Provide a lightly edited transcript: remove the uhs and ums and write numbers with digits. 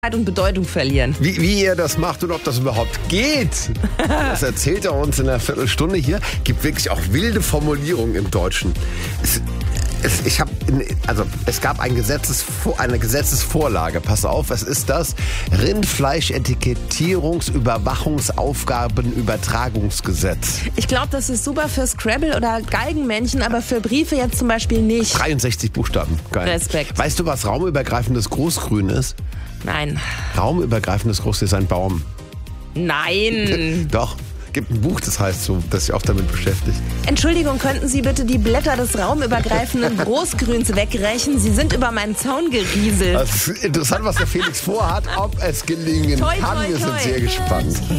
und Bedeutung verlieren. Wie ihr das macht und ob das überhaupt geht, das erzählt er uns in einer Viertelstunde hier. Gibt wirklich auch wilde Formulierungen im Deutschen. Es gab eine Gesetzesvorlage. Pass auf, was ist das? Rindfleisch-Etikettierungs-Überwachungsgesetz. Ich glaube, das ist super für Scrabble oder Galgenmännchen, aber für Briefe jetzt zum Beispiel nicht. 63 Buchstaben. Geil. Respekt. Weißt du, was raumübergreifendes Großgrün ist? Nein. Raumübergreifendes Großgrün ist ein Baum. Nein. Doch. Gibt ein Buch, das heißt so, das sich auch damit beschäftigt. Entschuldigung, könnten Sie bitte die Blätter des raumübergreifenden Großgrüns wegrächen? Sie sind über meinen Zaun gerieselt. Es ist interessant, was der Felix vorhat, ob es gelingen Toi, kann. toi, Wir sind toi. sehr gespannt.